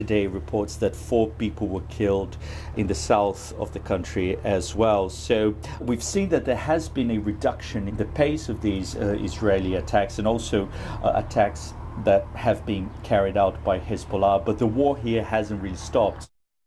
Today reports that 4 people were killed in the south of the country as well. So we've seen that there has been a reduction in the pace of these Israeli attacks, and also attacks that have been carried out by Hezbollah, but the war here hasn't really stopped.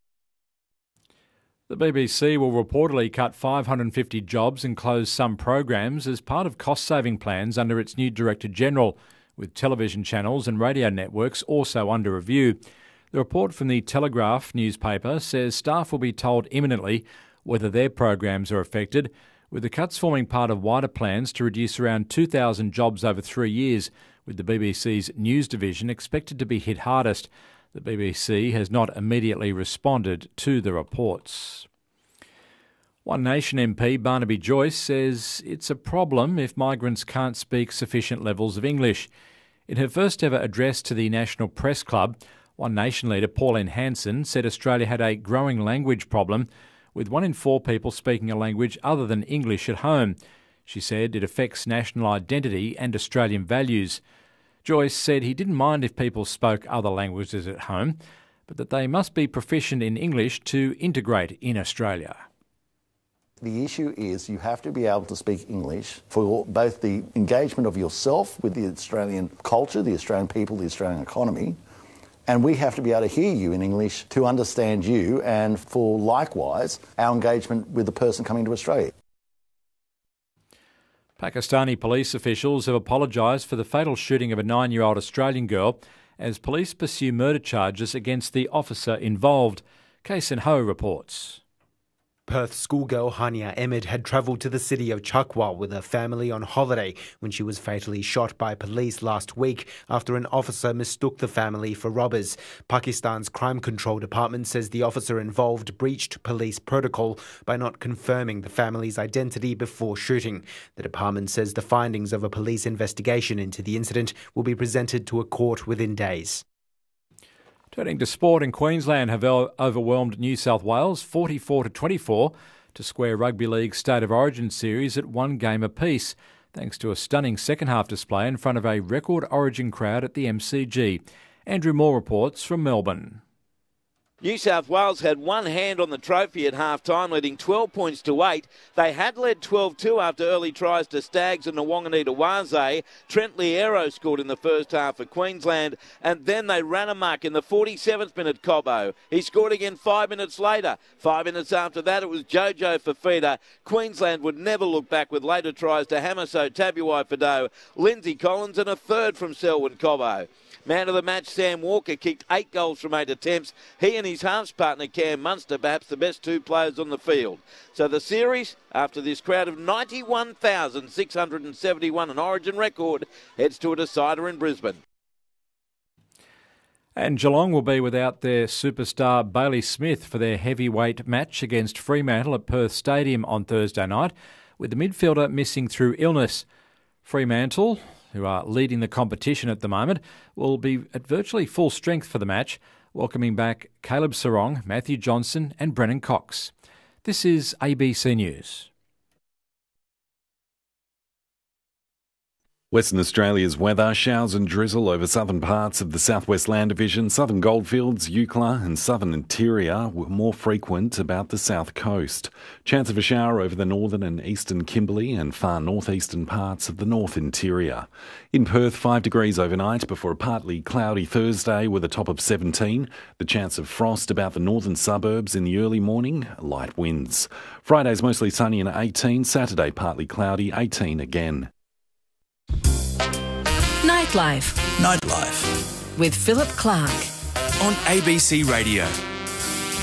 The BBC will reportedly cut 550 jobs and close some programs as part of cost-saving plans under its new Director General, with television channels and radio networks also under review. The report from the Telegraph newspaper says staff will be told imminently whether their programs are affected, with the cuts forming part of wider plans to reduce around 2,000 jobs over 3 years, with the BBC's news division expected to be hit hardest. The BBC has not immediately responded to the reports. One Nation MP Barnaby Joyce says it's a problem if migrants can't speak sufficient levels of English. In her first ever address to the National Press Club, One Nation leader Pauline Hanson said Australia had a growing language problem, with 1 in 4 people speaking a language other than English at home. She said it affects national identity and Australian values. Joyce said he didn't mind if people spoke other languages at home, but that they must be proficient in English to integrate in Australia. The issue is you have to be able to speak English for both the engagement of yourself with the Australian culture, the Australian people, the Australian economy, and we have to be able to hear you in English to understand you, and for likewise our engagement with the person coming to Australia. Pakistani police officials have apologised for the fatal shooting of a 9-year-old Australian girl as police pursue murder charges against the officer involved. Kaisen Ho reports. Perth schoolgirl Hania Ahmed had travelled to the city of Chakwa with her family on holiday when she was fatally shot by police last week after an officer mistook the family for robbers. Pakistan's Crime Control Department says the officer involved breached police protocol by not confirming the family's identity before shooting. The department says the findings of a police investigation into the incident will be presented to a court within days. Turning to sport, in Queensland have overwhelmed New South Wales 44-24 to square Rugby League's State of Origin series at 1 game apiece, thanks to a stunning second-half display in front of a record Origin crowd at the MCG. Andrew Moore reports from Melbourne. New South Wales had one hand on the trophy at half-time, leading 12 points to 8. They had led 12-2 after early tries to Staggs and Nwanganita Waze. Trent Liero scored in the first half for Queensland, and then they ran amok in the 47th minute Cobbo. He scored again 5 minutes later. 5 minutes after that, it was Jojo Fafita. Queensland would never look back with later tries to Hamiso Tabuai Fado, Lindsay Collins, and a third from Selwyn Cobbo. Man of the match, Sam Walker, kicked 8 goals from 8 attempts. He and his halves partner, Cam Munster, perhaps the best 2 players on the field. So the series, after this crowd of 91,671, an Origin record, heads to a decider in Brisbane. And Geelong will be without their superstar Bailey Smith for their heavyweight match against Fremantle at Perth Stadium on Thursday night, with the midfielder missing through illness. Fremantle, who are leading the competition at the moment, will be at virtually full strength for the match, welcoming back Caleb Sarong, Matthew Johnson and Brennan Cox. This is ABC News. Western Australia's weather, showers and drizzle over southern parts of the South West Land Division, southern Goldfields, Eucla and southern interior were more frequent about the south coast. Chance of a shower over the northern and eastern Kimberley and far northeastern parts of the north interior. In Perth, 5 degrees overnight before a partly cloudy Thursday with a top of 17. The chance of frost about the northern suburbs in the early morning, light winds. Friday's mostly sunny and 18, Saturday partly cloudy, 18 again. Nightlife. Nightlife. With Philip Clark. On ABC Radio.